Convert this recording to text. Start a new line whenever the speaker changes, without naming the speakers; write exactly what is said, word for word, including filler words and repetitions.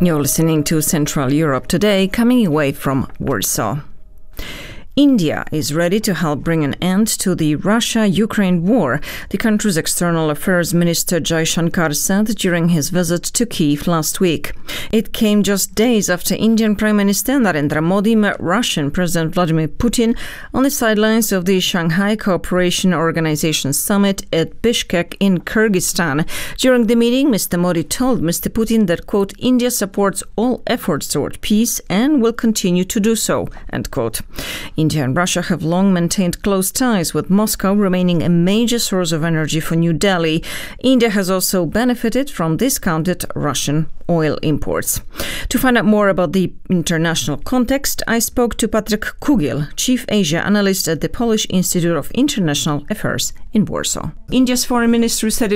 You're listening to Central Europe Today, coming away from Warsaw. India is ready to help bring an end to the Russia-Ukraine war, the country's External Affairs Minister Jaishankar said during his visit to Kyiv last week. It came just days after Indian Prime Minister Narendra Modi met Russian President Vladimir Putin on the sidelines of the Shanghai Cooperation Organization summit at Bishkek in Kyrgyzstan. During the meeting, Mister Modi told Mister Putin that, quote, India supports all efforts toward peace and will continue to do so, end quote. India and Russia have long maintained close ties, with Moscow remaining a major source of energy for New Delhi. India has also benefited from discounted Russian oil imports. To find out more about the international context, I spoke to Patryk Kugel, Chief Asia Analyst at the Polish Institute of International Affairs in Warsaw. India's foreign ministry said